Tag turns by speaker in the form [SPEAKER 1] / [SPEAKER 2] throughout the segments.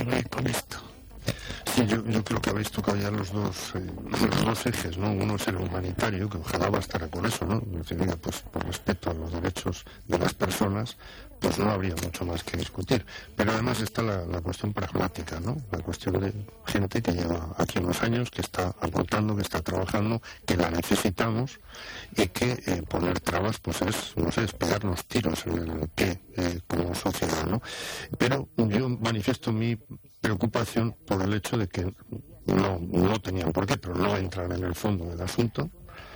[SPEAKER 1] ocurre con esto?
[SPEAKER 2] Sí, yo creo que habéis tocado ya los dos ejes, ¿no? Uno es el humanitario, que ojalá bastara con eso, ¿no? Decir, mira, pues por respeto a los derechos de las personas, pues no habría mucho más que discutir. Pero además está la cuestión pragmática, ¿no? La cuestión de gente que lleva aquí unos años, que está aportando, que está trabajando, que la necesitamos y que poner trabas, pues es pegarnos tiros en el pie como sociedad, ¿no? Pero yo manifiesto mi preocupación por el hecho de que no tenían por qué, pero no entran en el fondo del asunto.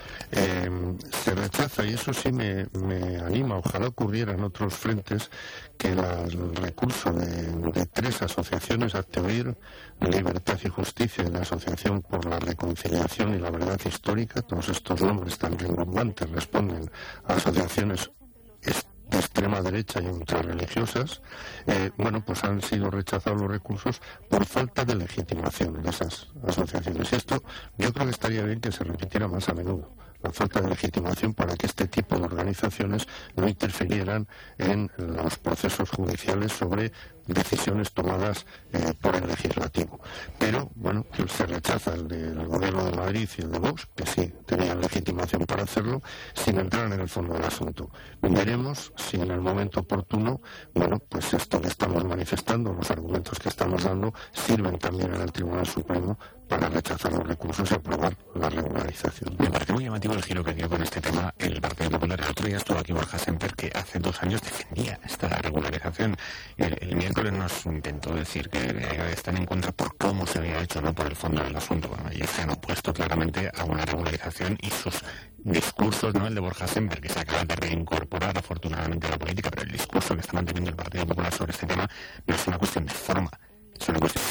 [SPEAKER 2] Se rechaza, y eso sí me anima, ojalá ocurriera en otros frentes, que el recurso de 3 asociaciones, Acteoir, Libertad y Justicia, y la Asociación por la Reconciliación y la Verdad Histórica, todos estos nombres tan rimbombantes responden a asociaciones de extrema derecha y ultrarreligiosas, pues han sido rechazados los recursos por falta de legitimación de esas asociaciones. Y esto yo creo que estaría bien que se repitiera más a menudo, la falta de legitimación, para que este tipo de organizaciones no interfirieran en los procesos judiciales sobre decisiones tomadas por el legislativo. Pero, bueno, se rechaza el del gobierno de Madrid y el de Vox, que sí tenían legitimación para hacerlo, sin entrar en el fondo del asunto. Veremos si en el momento oportuno, pues esto que estamos manifestando, los argumentos que estamos dando, sirven también en el Tribunal Supremo para rechazar los recursos y aprobar la regularización.
[SPEAKER 3] Me parece muy llamativo el giro que dio con este tema el Partido Popular. El otro día estuvo aquí Borja Semper, que hace 2 años defendía esta regularización. El miércoles nos intentó decir que están en contra por cómo se había hecho, no por el fondo del asunto. Bueno, ellos se han opuesto claramente a una regularización, y sus discursos, no el de Borja Semper, que se acaba de reincorporar afortunadamente a la política, pero el discurso que está manteniendo el Partido Popular sobre este tema no es una cuestión de forma, es una cuestión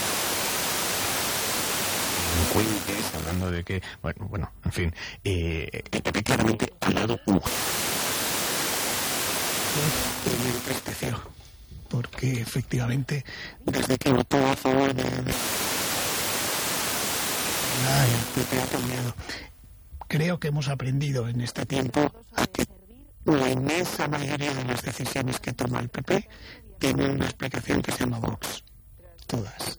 [SPEAKER 3] hablando de que, en fin, el PP claramente al lado me
[SPEAKER 1] entristeció, porque efectivamente desde que votó a favor de el PP ha cambiado. Creo que hemos aprendido en este tiempo a que la inmensa mayoría de las decisiones que toma el PP tienen una explicación que se llama Vox. Todas.